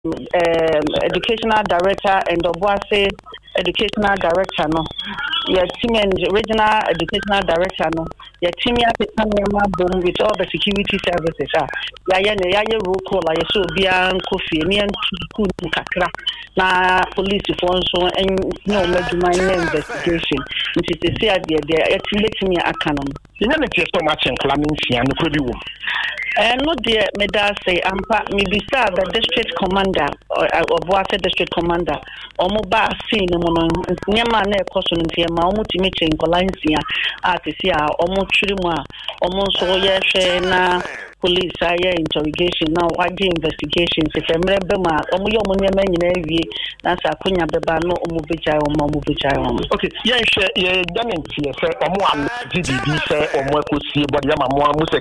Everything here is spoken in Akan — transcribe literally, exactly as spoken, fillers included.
um, educational director and Obuase educational director no your team and regional educational director no your team ya Pekanyama boom with all the security services ah ya ya ne ya roll call ya so bia nkofi ne ntuku kakra na police for so en no meduma investigation nti se se ade de etime aka no nya ne tie so much en klaminsia no kro bi wo eh no de me da say ampa me bisa the district commander of Water district commander omo ba see no no nyama na ekoso ntia ma omo timi che nkolansia atisi a omo twiri mu a omo so ye hwe na police aye interrogation now wage investigation se femre be ma omo ye omo nyama nyina awie na sa konya beba no omo bejai omo omo bejai omo okay ye hwe ye dane ntie se omo am G D B se omo ekosie body ama mo amu